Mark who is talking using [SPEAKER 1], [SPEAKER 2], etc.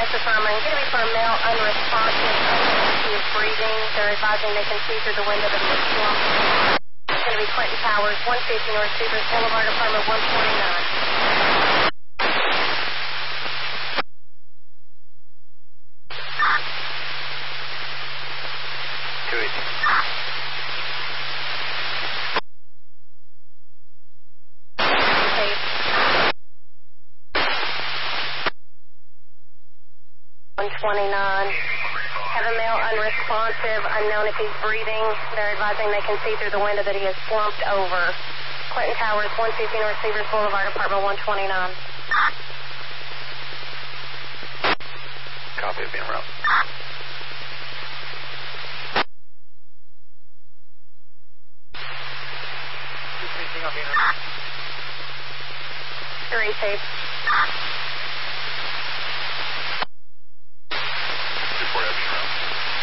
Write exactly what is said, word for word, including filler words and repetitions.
[SPEAKER 1] Yes, affirming. Going to be for a male unresponsive. He is breathing. They're advising they can see through the window that he is slumped. It's going to be Clinton Towers, one fifty North Cedars Boulevard, apartment one twenty-nine.
[SPEAKER 2] two eighty.
[SPEAKER 1] one twenty-nine. Have a male unresponsive, unknown if he's breathing. They're advising they can see through the window that he is slumped over. Clinton Towers, one fifty North Cedars Boulevard, apartment one twenty-nine.
[SPEAKER 2] Copy of being route.
[SPEAKER 1] Three tape.